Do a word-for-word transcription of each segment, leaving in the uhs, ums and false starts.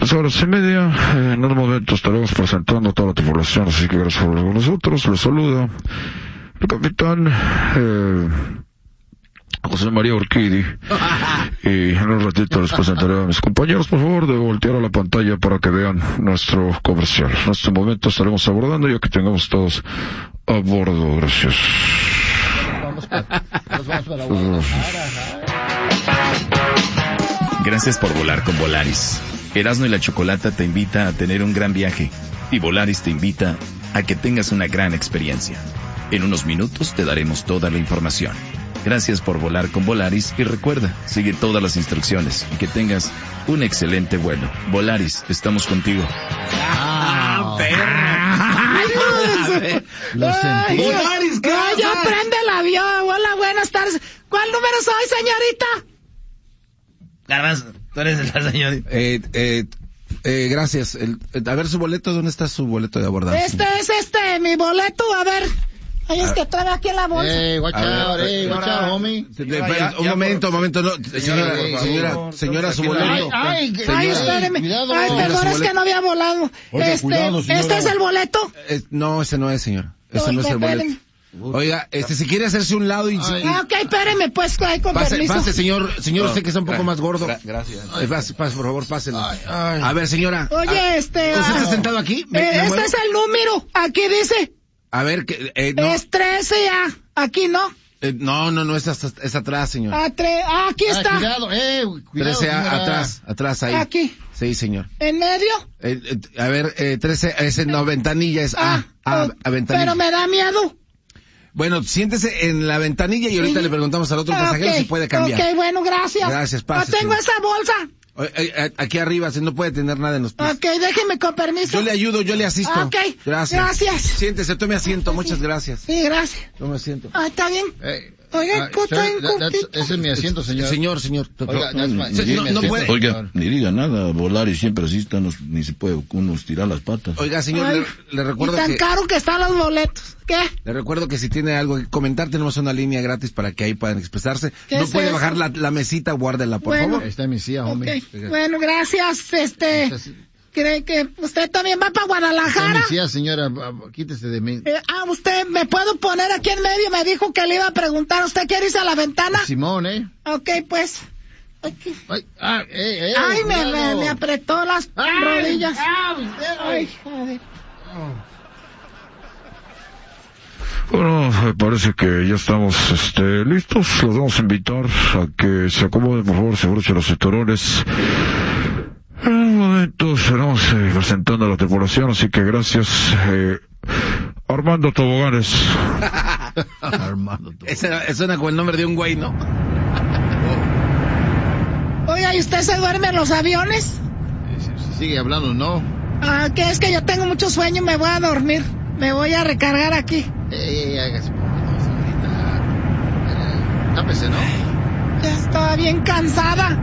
Las horas y media, eh, en un momento estaremos presentando a toda la tripulación, así que gracias por hablar con nosotros. Les saluda el capitán eh, José María Urquidi, y en un ratito les presentaré a mis compañeros. Por favor, de voltear a la pantalla para que vean nuestro comercial. En este momento estaremos abordando, ya que tengamos todos a bordo. Gracias. Nos vamos para Guadalajara. Gracias por volar con Volaris. Erasmo y la Chocolata te invita a tener un gran viaje, y Volaris te invita a que tengas una gran experiencia. En unos minutos te daremos toda la información. Gracias por volar con Volaris y recuerda, sigue todas las instrucciones y que tengas un excelente vuelo. Volaris, estamos contigo. ¡Ah, perra! Lo sentí. Volaris, ¿qué Ay, ya prende el avión. Hola, buenas tardes. ¿Cuál número soy, señorita? Garbanzo, tú eres la señorita. Eh, eh, eh, gracias. El, eh, a ver su boleto, ¿dónde está su boleto de abordaje? Este es este, mi boleto, a ver. Ay, es que trae aquí en la bolsa. Hey, watch out, hey, watch out, homie. De- de- espera, un momento, un momento, no, señora, Ey, ey, señora, ey, señora, su Ay, boleto. ay, Señora. Ay, espéreme. cuidado. Ay, Señora, perdón, su es que boleto. no había volado. Oiga, Este, cuidado, señora. ¿este es el boleto? Eh, no, ese no es, señora. Ese Ay, no es el boleto. espérenme. Oiga, este, si quiere hacerse un lado y... Ay. Ah, ok, espéreme, pues, ay, con Pase, permiso. pase, señor, señor, usted que está un poco más gordo. Gracias. Eh, Pase, pase, por favor, páselo. Ay, ay. A ver, señora. Oye, ah, este... ¿Usted ah, está sentado aquí? ¿Me- eh, me este muevo? es el número. Aquí dice. A ver, que, eh, no, Es trece A. Aquí no. eh, no, no, no, es, hasta- es atrás, señor. A tre... ah, aquí Ah, está. cuidado, eh, cuidado, trece A, señora. atrás, atrás, ahí. Aquí. Sí, señor. ¿En medio? Eh, eh, a ver, eh, trece, ese no, ventanilla es A, A, oh, a ventanilla. pero me da miedo. Bueno, siéntese en la ventanilla y ahorita Sí. le preguntamos al otro Ah, pasajero ok. si puede cambiar. Ok, bueno, gracias. Gracias, pase, Ah, tengo señor. esa bolsa. O- eh, eh, aquí arriba, si no puede tener nada en los pies. Ok, déjeme con permiso. Yo le ayudo, yo le asisto. Ok, Gracias. gracias. Siéntese, tome asiento, muchas gracias. Sí, gracias. Tome asiento. Ah, está bien. Eh, Oiga, ah, puta, sorry, en that- that's- cortito. ese es mi asiento, señor. Señor, señor. Oiga, that's my- Se- sí, no- mi no asiento, puede- Oiga, señor. ni diga nada, volar y siempre así está, no- ni se puede uno estirar las patas. Oiga, señor, Ay, le, le recuerdo y tan que... caro que están los boletos. ¿Qué? Le recuerdo que si tiene algo que comentar, tenemos una línea gratis para que ahí puedan expresarse. ¿Qué No es puede eso? bajar la, la mesita, guárdela, por Bueno. favor. Ahí está mi silla, homie. Ok, bueno, gracias. Este, Esta es- ¿cree que usted también va para esta es mi Guadalajara? silla, señora, ah, quítese de mí. Eh, ah, usted, ¿me puedo poner aquí en medio? Me dijo que le iba a preguntar. ¿Usted quiere irse a la ventana? Simón, eh. Ok, pues. Aquí. Ay, ah, eh, eh, Ay, me, me, cuidado. me apretó las Ay, rodillas. ay, Ay, joder. Bueno, me parece que ya estamos este, listos. Los vamos a invitar a que se acomoden, por favor, se abrochen los cinturones. En un momento estaremos eh, presentando a la tripulación, así que gracias. Eh, Armando Toboganes. Armando, tú. Ese suena como el nombre de un güey, ¿no? Oiga, ¿y usted se duerme en los aviones? Si, si sigue hablando, no. Ah, que es que yo tengo mucho sueño y me voy a dormir. Me voy a recargar aquí. Ey, ey, hágase un poquito, señorita. Eh, Tápese, ¿no? Ya estaba bien cansada.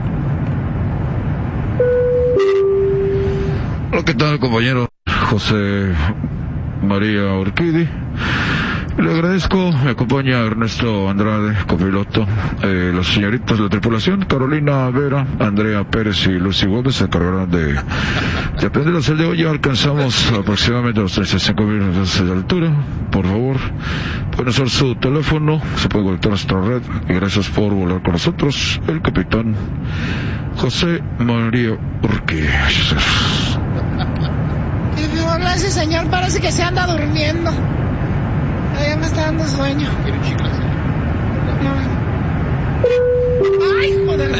Hola, ¿qué tal, compañero? José María Urquidi. Le agradezco, me acompaña Ernesto Andrade, copiloto, eh, las señoritas de la tripulación, Carolina Vera, Andrea Pérez y Lucy Gómez se encargarán de, de aprenderlas el de hoy. Ya alcanzamos aproximadamente los treinta y cinco mil metros de altura. Por favor, pueden usar su teléfono, se puede conectar a nuestra red, y gracias por volar con nosotros, el capitán José María Urquidi. Y hola, ese señor parece que se anda durmiendo. Ay, ya me está dando sueño. Quiero chicles, eh. No. Ay, joder.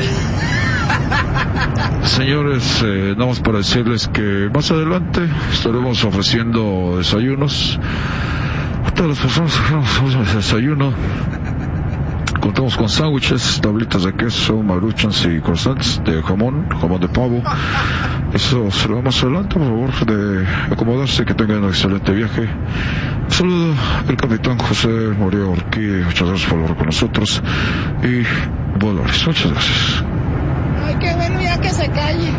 Señores, eh, nada más para decirles que más adelante estaremos ofreciendo desayunos a todas las personas que queramos desayuno. Contamos con sándwiches, tablitas de queso, maruchans y croissants de jamón, jamón de pavo. Eso será más adelante, por favor, de acomodarse, que tengan un excelente viaje. Un saludo, el capitán José María Urquidi, muchas gracias por hablar con nosotros. Y Volaris, muchas gracias. Ay, qué bueno ya que se calle.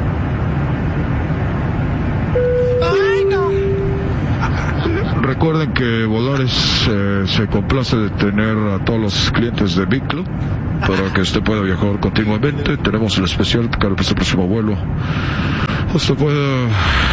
Ay, no. Recuerden que Volaris eh, se complace de tener a todos los clientes de Big Club para que usted pueda viajar continuamente. Tenemos el especial para el próximo vuelo Usted puede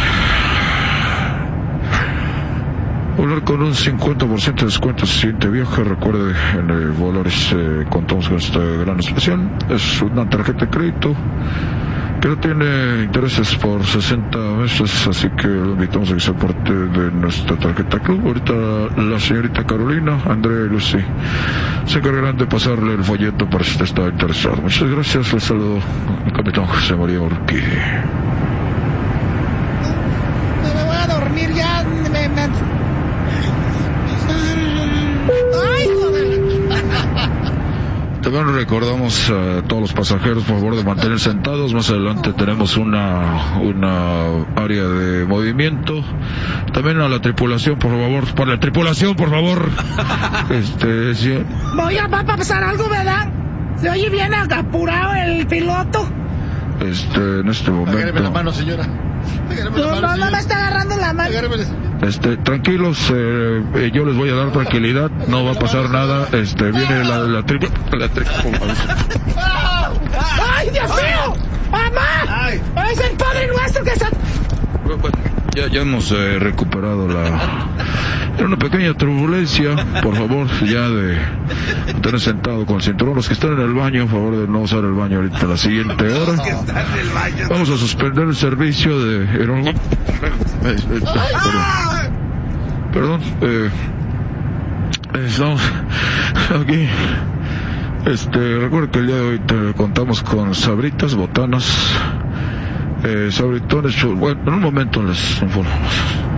volar con un cincuenta por ciento de descuento si siguiente viaje. Recuerde, en el Volaris eh, contamos con este gran especial. Es una tarjeta de crédito que no tiene intereses por sesenta meses, así que lo invitamos a que sea parte de nuestra tarjeta club. Ahorita la señorita Carolina, Andrea y Lucy se encargarán de pasarle el folleto para si usted está interesado. Muchas gracias, les saludo el capitán José María Urquidi. No me voy a dormir ya. Me, me... Ay, joder. También recordamos a todos los pasajeros, por favor, de mantener sentados. Más adelante tenemos una una área de movimiento. También a la tripulación, por favor, para la tripulación, por favor. Este, sí. Voy a, va a pasar algo, ¿verdad? Se oye bien apurado el piloto. Este, en este momento. Agárreme la mano, señora. Agárreme la No, mano, no, no señora. me está agarrando la mano. Agárreme la- Este, tranquilos, eh, eh, yo les voy a dar tranquilidad, no va a pasar nada. Este, viene la, la tripa, la tripa. ¡Ay, Dios mío! ¡Mamá! ¡Es el Padre Nuestro que está... Ya, ya hemos eh, recuperado la... Era una pequeña turbulencia, por favor, ya de tener sentado con el cinturón. Los que están en el baño, por favor de no usar el baño ahorita a la siguiente hora. Vamos a suspender el servicio de... Eh, eh, perdón, perdón eh, estamos aquí. Este, recuerda que el día de hoy te contamos con sabritas, botanas, eh, sabritones, chul- bueno, en un momento les informamos.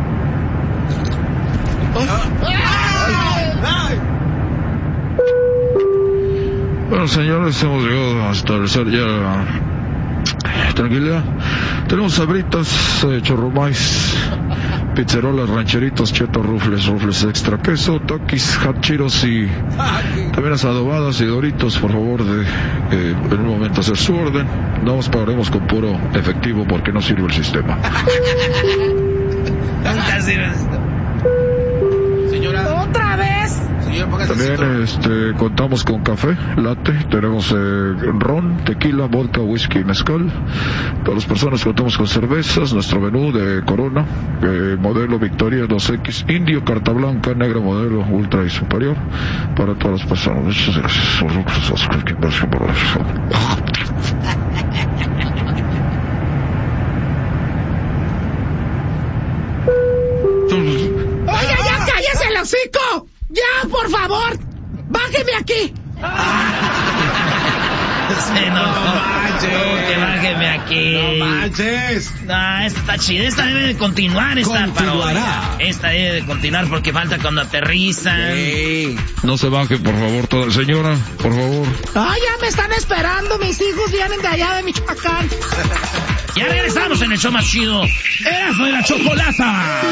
Bueno, señores, hemos llegado a establecer ya tranquilidad. Tenemos sabritas, eh, chorromais, pizzerolas, rancheritos, chetos, rufles, rufles extra queso, toquis, hachiros y también las adobadas y doritos, por favor, de eh, en un momento hacer su orden. No nos pagaremos con puro efectivo porque no sirve el sistema. Nunca sirve esto. Señora, ¿Otra vez? señora, póngase También cinturón. este, contamos con café, latte, tenemos eh, ron, tequila, vodka, whisky, mezcal. Para las personas contamos con cervezas, nuestro menú de Corona, eh, modelo Victoria dos equis, Indio, Carta Blanca, Negra modelo, Ultra y Superior, para todas las personas. Muchas gracias. ¡Oiga, ya cállese el hocico! ¡Ya, por favor! ¡Bájeme aquí! Sí, no, no, que bájeme aquí. No manches. No, esta está chida. Esta debe de continuar, esta Continuará. parodia. Esta debe de continuar porque falta cuando aterrizan. Sí. No se baje, por favor, toda señora, por favor. ¡Ay, ya me están esperando! Mis hijos vienen de allá de Michoacán. Ya regresamos en el show más chido. Erasmo y la Chocolata.